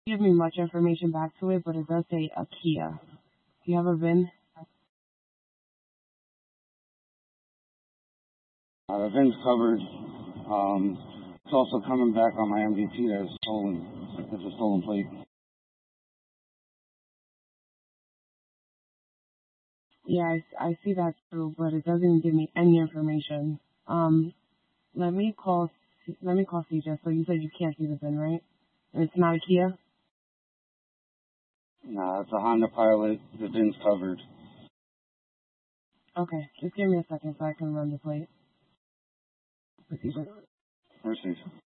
give me much information back to it, but it does say a Kia. Do you have a VIN? The VIN's covered. It's also coming back on my MVP that is stolen. It's a stolen plate. Yeah, I see that too, but it doesn't give me any information. Let me call CJ. So you said you can't see the VIN, right? And it's not a Kia? Nah, it's a Honda Pilot. The VIN's covered. Okay, just give me a second so I can run the plate with CJ. Mercy.